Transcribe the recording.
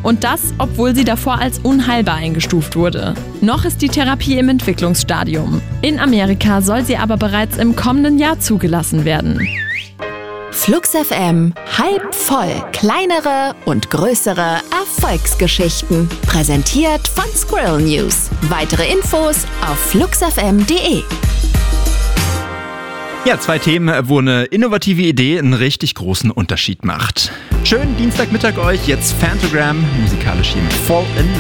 Und das, obwohl sie davor als unheilbar eingestuft wurde. Noch ist die Therapie im Entwicklungsstadium. In Amerika soll sie aber bereits im kommenden Jahr zugelassen werden. Flux FM, halb voll. Kleinere und größere Erfolgsgeschichten. Präsentiert von Squirrel News. Weitere Infos auf fluxfm.de. Ja, 2 Themen, wo eine innovative Idee einen richtig großen Unterschied macht. Schönen Dienstagmittag euch, jetzt Phantogram, musikalisch hier mit Fall in